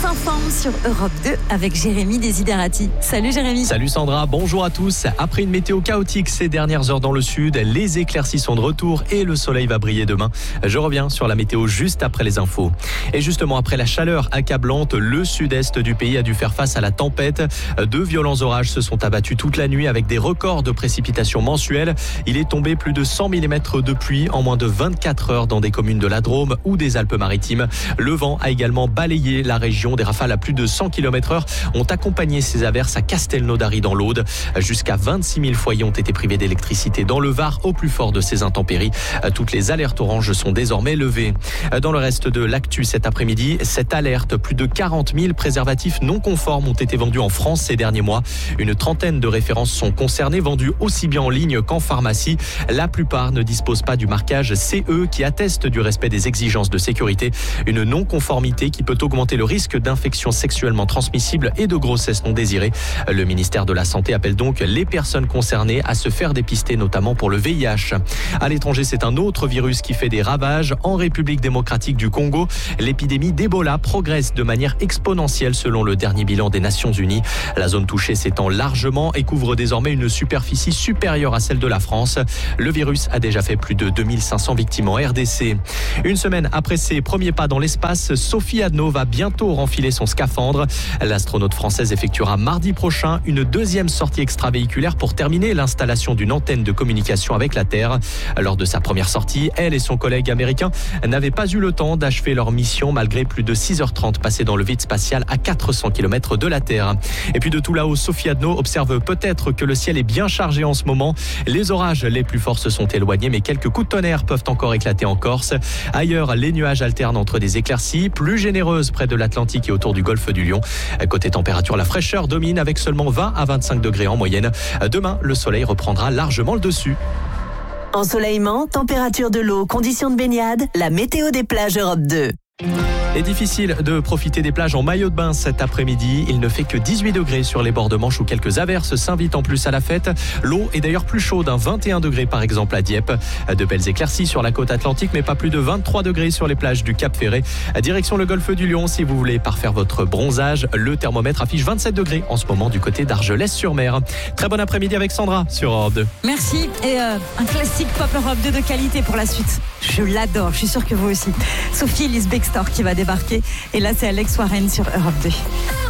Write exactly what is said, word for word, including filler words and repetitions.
s'informe sur Europe deux avec Jérémy Desiderati. Salut Jérémy. Salut Sandra, bonjour à tous. Après une météo chaotique ces dernières heures dans le sud, les éclaircies sont de retour et le soleil va briller demain. Je reviens sur la météo juste après les infos. Et justement, après la chaleur accablante, le sud-est du pays a dû faire face à la tempête. De violents orages se sont abattus toute la nuit avec des records de précipitations mensuelles. Il est tombé plus de cent millimètres de pluie en moins de vingt-quatre heures dans des communes de la Drôme ou des Alpes-Maritimes. Le vent a également balayé la région. Des rafales à plus de cent kilomètres heure ont accompagné ces averses à Castelnaudary dans l'Aude. Jusqu'à vingt-six mille foyers ont été privés d'électricité dans le Var au plus fort de ces intempéries. Toutes les alertes oranges sont désormais levées. Dans le reste de l'actu cet après-midi, cette alerte, plus de quarante mille préservatifs non conformes ont été vendus en France ces derniers mois. Une trentaine de références sont concernées, vendues aussi bien en ligne qu'en pharmacie. La plupart ne disposent pas du marquage C E qui atteste du respect des exigences de sécurité. Une non-conformité qui peut augmenter le risque d'infections sexuellement transmissibles et de grossesse non désirée. Le ministère de la Santé appelle donc les personnes concernées à se faire dépister, notamment pour le V I H. À l'étranger, c'est un autre virus qui fait des ravages. En République démocratique du Congo, l'épidémie d'Ebola progresse de manière exponentielle selon le dernier bilan des Nations Unies. La zone touchée s'étend largement et couvre désormais une superficie supérieure à celle de la France. Le virus a déjà fait plus de deux mille cinq cents victimes en R D C. Une semaine après ses premiers pas dans l'espace, Sophie Adno va bientôt renfiler son scaphandre. L'astronaute française effectuera mardi prochain une deuxième sortie extravéhiculaire pour terminer l'installation d'une antenne de communication avec la Terre. Lors de sa première sortie, elle et son collègue américain n'avaient pas eu le temps d'achever leur mission malgré plus de six heures trente passées dans le vide spatial à quatre cents kilomètres de la Terre. Et puis de tout là-haut, Sophie Adno observe peut-être que le ciel est bien chargé en ce moment. Les orages les plus forts se sont éloignés, mais quelques coups de tonnerre peuvent encore éclater en Corse. Ailleurs, les nuages alternent entre des éclaircies plus généreuses près de l'Atlantique et autour du golfe du Lion. Côté température, la fraîcheur domine avec seulement vingt à vingt-cinq degrés en moyenne. Demain, le soleil reprendra largement le dessus. Ensoleillement, température de l'eau, conditions de baignade, la météo des plages Europe deux. Et difficile de profiter des plages en maillot de bain cet après-midi. Il ne fait que dix-huit degrés sur les bords de Manche où quelques averses s'invitent en plus à la fête. L'eau est d'ailleurs plus chaude, hein, vingt et un degrés par exemple à Dieppe. De belles éclaircies sur la côte atlantique, mais pas plus de vingt-trois degrés sur les plages du Cap Ferré. Direction le golfe du Lion, si vous voulez parfaire votre bronzage. Le thermomètre affiche vingt-sept degrés en ce moment du côté d'Argelès-sur-Mer. Très bon après-midi avec Sandra sur Europe deux. Merci. Et euh, un classique Pop Europe deux de qualité pour la suite. Je l'adore, je suis sûre que vous aussi. Sophie Ellis Bextor qui va débarquer. Et là, c'est Alex Warren sur Europe deux.